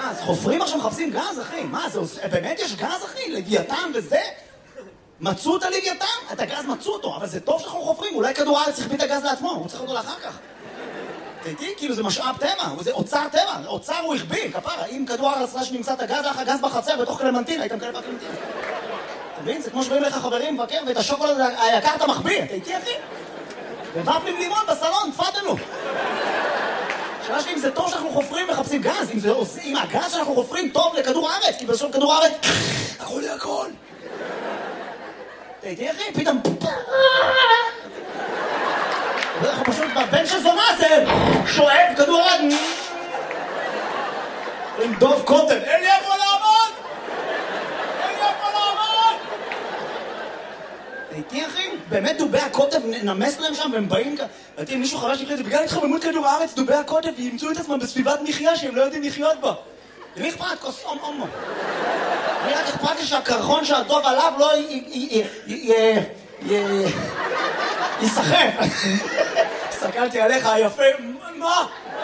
גז. חופרים עכשיו מחפשים גז, אחי. מה, זה באמת יש גז, אחי? לוויתן וזה? מצאו את הלוויתן? את הגז מצאו אותו, אבל זה טוב שאנחנו חופרים. אולי כדור הארץ יחביא את הגז לעצמו, הוא צריך אותו לאחר כך. תראי, כאילו זה משאב טבע, זה אוצר טבע. אוצר הוא החביא, כפרה. אם כדור הארץ שנמצא את הגז, לך הגז בחצר בתוך קלמנטין, היית מקבל בקלמנטין. אתה מבין? זה כמו שבאים לך חברים מבקר, ואת השוקולד היקר אתה מחביא. אתה איתי, אחי? ובפלים לימון בסלון, תפדלו. השאלה שלי אם זה טוב שאנחנו חופרים מחפשים גז, אם הגז שאנחנו חופרים טוב לכדור הארץ, כי בסוף כדור הארץ, הכל לי הכל. אתה איתי, אחי? פתאום... אנחנו פשוט בבן של זונה זה שואב כדור הארץ. עם דוב קוטן, אין לי איפה לעמוד! אין לי איפה לעמוד! איתי, אחי? באמת דובי הקוטב נמס להם שם והם באים כאן. ראיתי עם מישהו חרש נכנס, בגלל התחממות כדור הארץ, דובי הקוטב ימצאו את עצמם בסביבת מחיה שהם לא יודעים לחיות בה. למי אכפת? כוס הומו. אני רק אכפת לי שהקרחון שהדוב עליו לא יסחף. הסתכלתי עליך, היפה, מה?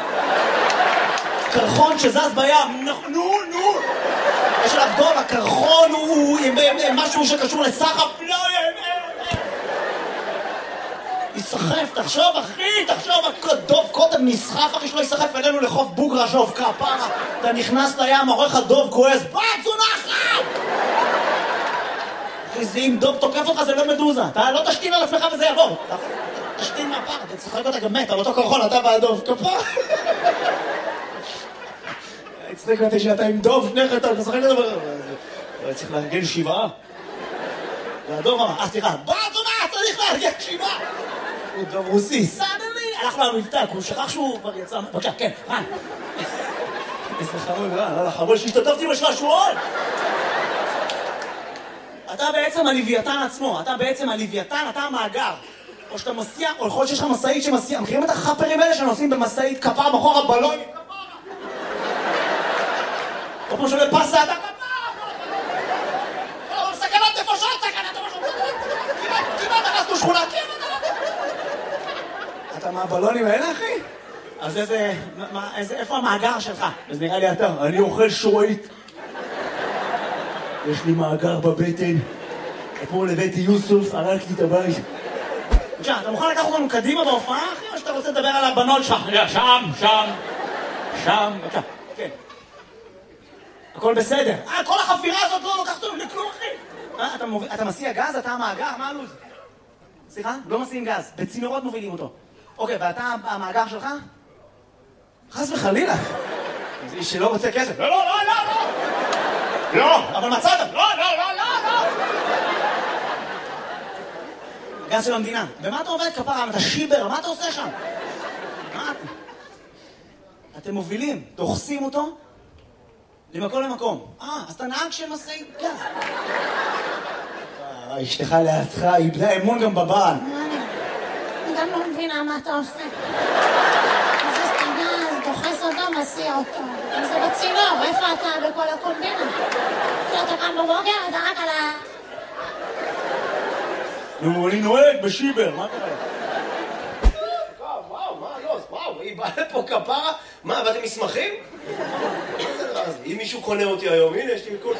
קרחון שזז בים, נו. יש עליו דוב, הקרחון הוא משהו שקשור לסחף, לא, יסחף, תחשוב אחי, דוב קודם נסחף אחי שלא יסחף אלינו לחוף בוגרה שוב כפרה. אתה נכנס לים, עורך הדוב כועס, צונחת! אחי זה אם דוב תוקף אותך זה לא מדוזה, אתה לא תשתין על עצמך וזה יעבור. תשתין מהפר, אתה צחק אותה גם מת, על אותו קרחון אתה והדוב, כפרה. הצחיק אותי שאתה עם דוב שניך, אתה משחק את זה, צריך לארגן 7. והדוב אמר, סליחה, צונחת, צריך לארגן 7. הוא דוב רוסי, סדלי, הלך לו המבטק, הוא שכח שהוא כבר יצא, בבקשה, כן, רן. איזה חמוד, רן, חמוד שהשתתפתי בשעשועון. אתה בעצם הלוויתן עצמו, אתה המאגר. או שאתה מסיע, או יכול שיש לך מסעית שמסיע, מכירים את החפרים האלה שנוסעים במסעית כפר בחור הבלון? או כמו שעולה פסה, אתה כפר! או סכנת נפשות, כמעט הרסנו שכונה, אתה מהבלונים האלה, אחי? אז איפה המאגר שלך? אז נראה לי אתה, אני אוכל שורית. יש לי מאגר בבטן. אתמול הבאתי יוסוף, הרקתי את הבית. בבקשה, אתה מוכן לקחת אותנו קדימה בהופעה, אחי? או שאתה רוצה לדבר על הבנות שלך? שם, בבקשה, כן. הכל בסדר. כל החפירה הזאת לא לוקחת אותנו לכלום, אחי. אתה מסיע גז? אתה המאגר? מה הלו"ז? סליחה? לא מסיעים גז. בצינורות מובילים אותו. אוקיי, ואתה המאגר שלך? חס וחלילה. זה איש שלא רוצה כסף. לא, אבל מצאת. לא. גז של המדינה. ומה אתה עובד כפרה? אתה שיבר, מה אתה עושה שם? אתם מובילים, דוחסים אותו למקום למקום. אז אתה נהג של משאית גז. אשתך לידך, איבדה אמון גם בבעל. אני גם לא מבינה מה אתה עושה. מזיז את הגז, דוחס אותו, מסיע אותו. זה בצינור, איפה אתה בכל הקומבינה? כשאתה קם בבוקר, אתה רק על ה... נו, אני נוהג בשיבר, מה קרה? וואו, היא באה לפה כפרה? מה, באתם מסמכים? אם מישהו קונה אותי היום, הנה, יש לי מכל...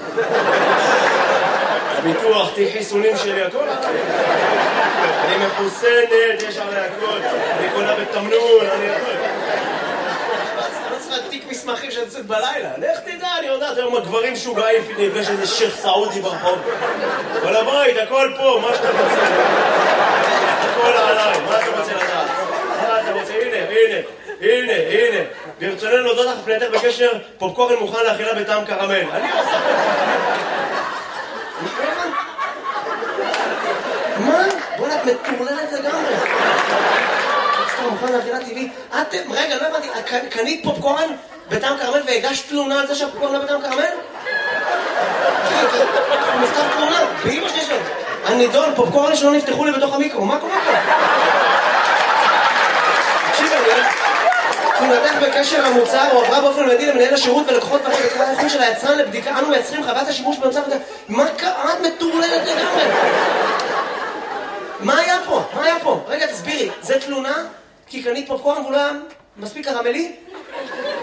הביטוח, תיק חיסונים שלי, הכל. אני מחוסנת, יש עלי הכל. אני קונה בתמנון, אני הכל. לא צריכה תיק מסמכים שאת יוצאת בלילה. לך תדע, אני יודעת, היום הגברים שוגעים, נפגש איזה שייך סעודי ברחוב. כל הבית, הכל פה, מה שאתה רוצה. הכל עליי, מה אתה רוצה לדעת? מה אתה רוצה? הנה. ברצוננו להודות לך פנייתך בקשר, פופקורן מוכן לאכילה בטעם קרמל. אני עושה... מה? בוא נת מטורללת לגמרי. מוכן לאכילה טבעי. רגע, לא הבנתי, קנית פופקורן בטעם קרמל והגשת תלונה על זה שהפופקורן לא בטעם קרמל? הוא מסתף תלונה, באמא שלי שלו. הנידון, פופקורן שלא נפתחו לי בתוך המיקרו, מה קורה פה? תקשיב, תלונתך בקשר המוצר הועברה באופן מיידי למנהל השירות ולקוחות בקרת האיכות של היצרן לבדיקה. אנו מייצרים חוות השימוש במצב... מה קרה? את מטורללת לגמרי. מה היה פה? רגע, תסבירי. זה תלונה? כי קנית פופקורן והוא לא היה מספיק קרמלי?